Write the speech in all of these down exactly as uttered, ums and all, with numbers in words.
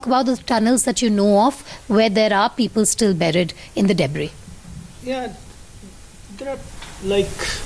About the tunnels that you know of where there are people still buried in the debris. Yeah, there are like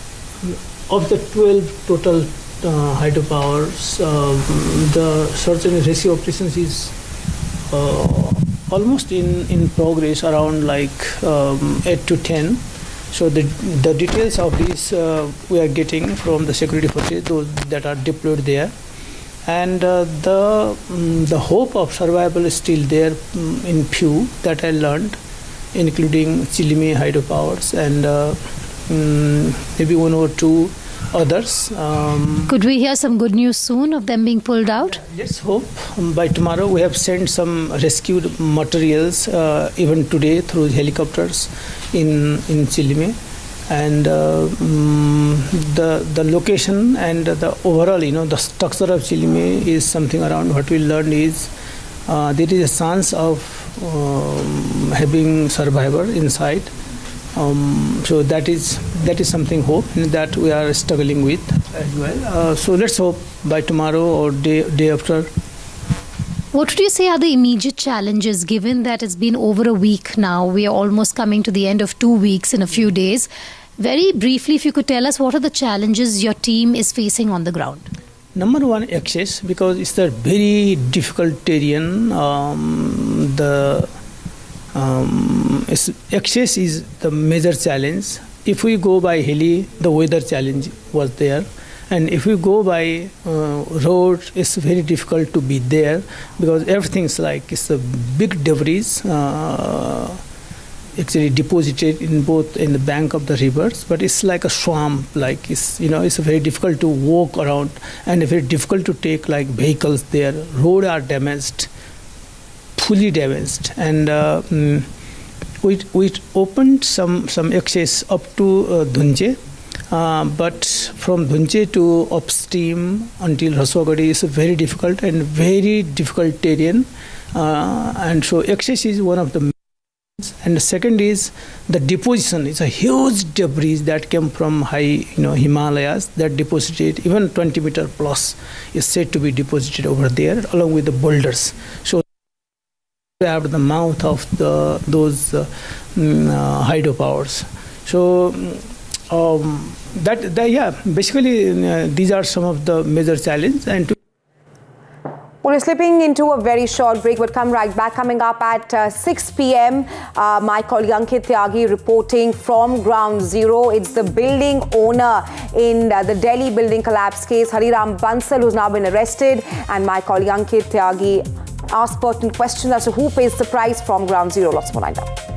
of the twelve total uh, hydropowers, um, the search and rescue operations is uh, almost in, in progress, around like um, eight to ten. So the the details of these uh, we are getting from the security forces, those that are deployed there. And uh, the um, the hope of survival is still there um, in few that I learned, including Chilime hydropowers and uh, um, maybe one or two others. Um, Could we hear some good news soon of them being pulled out? Let's hope. Um, by tomorrow we have sent some rescued materials uh, even today through helicopters in in Chilime. And uh, um, the the location and the overall, you know, the structure of Chilime is something around what we learned is uh, there is a chance of um, having survivor inside. Um, so that is that is something hope that we are struggling with as well. Uh, so let's hope by tomorrow or day day after. What would you say are the immediate challenges, given that it's been over a week now? We are almost coming to the end of two weeks in a few days. Very briefly, if you could tell us, what are the challenges your team is facing on the ground? Number one, access, because it's a very difficult terrain. Um, the um, it's, access is the major challenge. If we go by heli, the weather challenge was there. And if we go by uh, road, it's very difficult to be there because everything's like it's a big debris uh, actually deposited in both in the bank of the rivers, but it's like a swamp. Like it's you know it's very difficult to walk around and very difficult to take like vehicles there. Roads are damaged, fully damaged, and uh, we we opened some some access up to uh, Dhunje. Uh, but from Dhunje to upstream until Raswagadi is very difficult and very difficult terrain, uh, and so access is one of the main. And the second is the deposition. It's a huge debris that came from high, you know, Himalayas that deposited even twenty meter plus is said to be deposited over there along with the boulders. So we have the mouth of the those uh, uh, hydropowers. So. Um, that, that yeah basically uh, these are some of the major challenges. And to well, we're slipping into a very short break, but come right back. Coming up at uh, six p m uh, my colleague Ankit Tyagi reporting from ground zero. It's the building owner in uh, the Delhi building collapse case, Hariram Bansal, who's now been arrested, and my colleague Ankit Tyagi asked pertinent questions as to who pays the price from ground zero. Lots more lined up.